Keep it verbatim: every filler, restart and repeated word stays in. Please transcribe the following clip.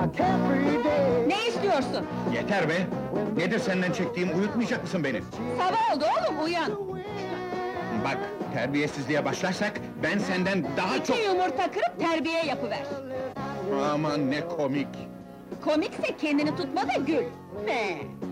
Ne istiyorsun? Yeter be! Nedir senden çektiğim, uyutmayacak mısın beni? Sabah oldu oğlum, uyan! Bak, terbiyesizliğe başlarsak, ben senden daha çok... İki yumurta kırıp terbiye yapıver! Aman ne komik! Komikse kendini tutma da gül! Ne?